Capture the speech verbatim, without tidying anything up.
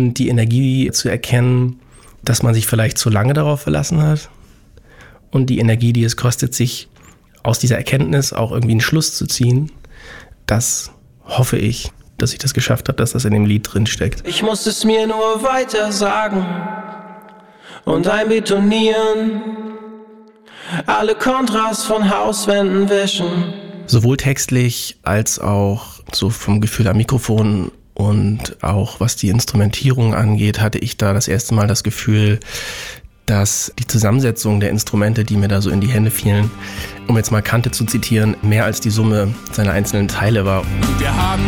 und die Energie zu erkennen, dass man sich vielleicht zu lange darauf verlassen hat und die Energie, die es kostet, sich aus dieser Erkenntnis auch irgendwie einen Schluss zu ziehen, das hoffe ich, dass ich das geschafft habe, dass das in dem Lied drin steckt. Ich muss es mir nur weiter sagen und einbetonieren, alle Kontras von Hauswänden wischen. Sowohl textlich als auch so vom Gefühl am Mikrofon und auch was die Instrumentierung angeht, hatte ich da das erste Mal das Gefühl, dass die Zusammensetzung der Instrumente, die mir da so in die Hände fielen, um jetzt mal Kante zu zitieren, mehr als die Summe seiner einzelnen Teile war. Wir haben